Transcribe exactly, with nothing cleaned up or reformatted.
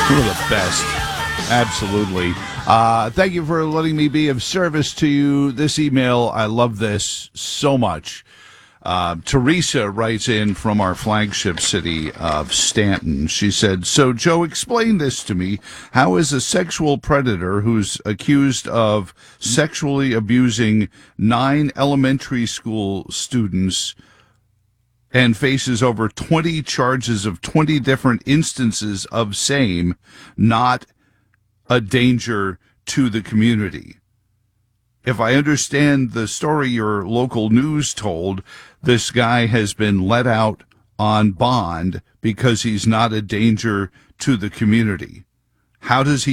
One of the best. Absolutely. Uh, thank you for letting me be of service to you. This email, I love this so much. Uh, Teresa writes in from our flagship city of Stanton. She said, so, Joe, explain this to me. How is a sexual predator who's accused of sexually abusing nine elementary school students and faces over twenty charges of twenty different instances of same not a danger to the community? If I understand the story your local news told, this guy has been let out on bond because he's not a danger to the community. How does he